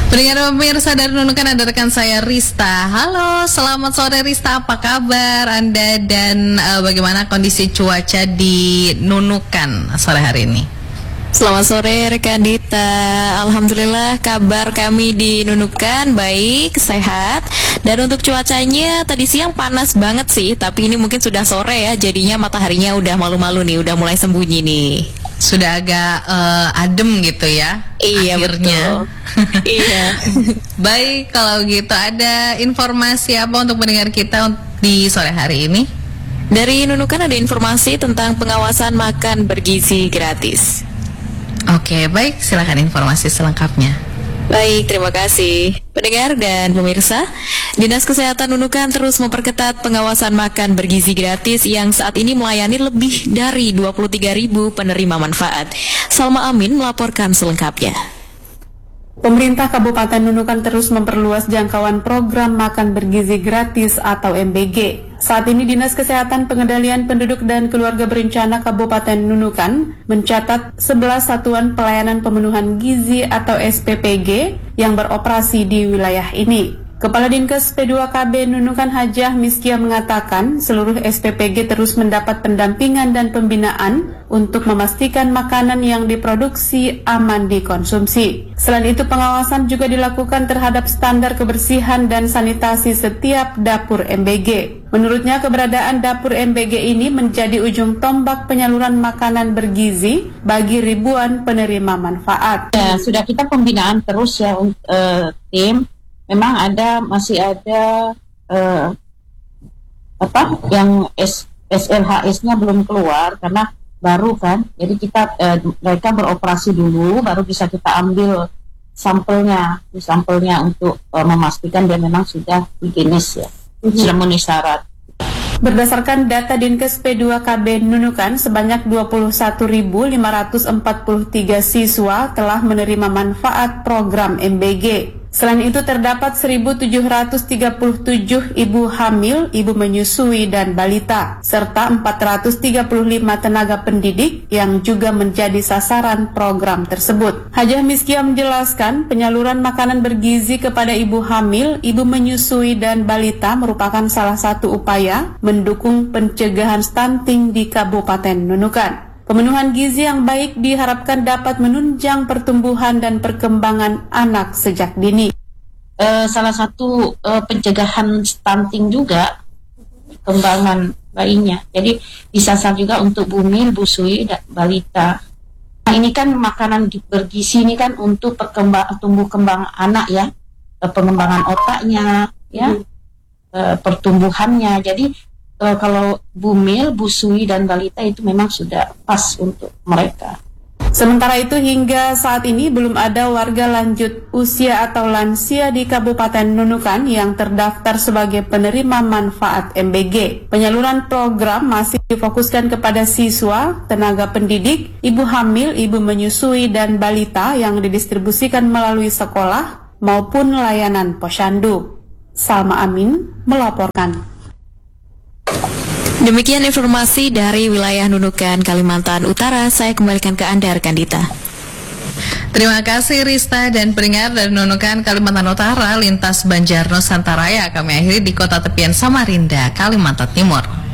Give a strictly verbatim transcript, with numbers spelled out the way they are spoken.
Pendengar pemirsa dari Nunukan, ada rekan saya Rista. Halo, selamat sore Rista, apa kabar Anda dan uh, bagaimana kondisi cuaca di Nunukan sore hari ini? Selamat sore rekan Dita. Alhamdulillah kabar kami di Nunukan baik, sehat. Dan untuk cuacanya tadi siang panas banget sih, tapi ini mungkin sudah sore ya, jadinya mataharinya udah malu-malu nih, udah mulai sembunyi nih. Sudah agak uh, adem gitu ya. Iya, akhirnya. Iya. Baik, kalau gitu ada informasi apa untuk mendengar kita di sore hari ini? Dari Nunukan ada informasi tentang pengawasan makan bergizi gratis. Oke, baik, silakan informasi selengkapnya. Baik, terima kasih. Pendengar dan pemirsa, Dinas Kesehatan Nunukan terus memperketat pengawasan makan bergizi gratis yang saat ini melayani lebih dari dua puluh tiga ribu penerima manfaat. Salma Amin melaporkan selengkapnya. Pemerintah Kabupaten Nunukan terus memperluas jangkauan program makan bergizi gratis atau M B G. Saat ini Dinas Kesehatan Pengendalian Penduduk dan Keluarga Berencana Kabupaten Nunukan mencatat sebelas satuan pelayanan pemenuhan gizi atau S P P G yang beroperasi di wilayah ini. Kepala Dinkes P dua K B Nunukan Hajah Miskia mengatakan seluruh S P P G terus mendapat pendampingan dan pembinaan untuk memastikan makanan yang diproduksi aman dikonsumsi. Selain itu, pengawasan juga dilakukan terhadap standar kebersihan dan sanitasi setiap dapur M B G. Menurutnya, keberadaan dapur M B G ini menjadi ujung tombak penyaluran makanan bergizi bagi ribuan penerima manfaat. Ya, sudah kita pembinaan terus ya untuk uh, tim. Memang ada masih ada uh, apa yang S, SLHS-nya belum keluar karena baru kan. Jadi kita uh, mereka beroperasi dulu, baru bisa kita ambil sampelnya, sampelnya untuk uh, memastikan dia memang sudah higienis ya, mm-hmm. sudah memenuhi syarat. Berdasarkan data Dinkes P dua K B Nunukan, sebanyak dua puluh satu ribu lima ratus empat puluh tiga siswa telah menerima manfaat program M B G. Selain itu terdapat seribu tujuh ratus tiga puluh tujuh ibu hamil, ibu menyusui, dan balita, serta empat ratus tiga puluh lima tenaga pendidik yang juga menjadi sasaran program tersebut. Hajah Miskia menjelaskan penyaluran makanan bergizi kepada ibu hamil, ibu menyusui, dan balita merupakan salah satu upaya mendukung pencegahan stunting di Kabupaten Nunukan. Pemenuhan gizi yang baik diharapkan dapat menunjang pertumbuhan dan perkembangan anak sejak dini. Uh, salah satu uh, pencegahan stunting juga perkembangan bayinya. Jadi disasar juga untuk bumil, busui, dan balita. Nah, ini kan makanan bergizi ini kan untuk perkembang tumbuh kembang anak ya, uh, pengembangan otaknya, ya, hmm. uh, pertumbuhannya. Jadi Uh, kalau bumil, busui, dan balita itu memang sudah pas untuk mereka. Sementara itu hingga saat ini belum ada warga lanjut usia atau lansia di Kabupaten Nunukan yang terdaftar sebagai penerima manfaat M B G. Penyaluran program masih difokuskan kepada siswa, tenaga pendidik, ibu hamil, ibu menyusui, dan balita yang didistribusikan melalui sekolah maupun layanan posyandu. Salma Amin melaporkan. Demikian informasi dari wilayah Nunukan, Kalimantan Utara. Saya kembalikan ke Anda, rekan Dita. Terima kasih Rista dan pendengar dari Nunukan, Kalimantan Utara, lintas Banjar Nusantara. Kami akhiri di kota tepian Samarinda, Kalimantan Timur.